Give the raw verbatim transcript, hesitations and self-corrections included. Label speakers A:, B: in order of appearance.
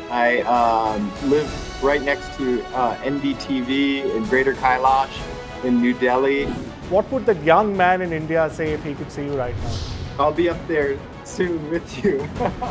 A: I um, live right next to uh, N D T V in Greater Kailash in New Delhi.
B: What would the young man in India say if he could see you right now?
A: I'll be up there soon with you.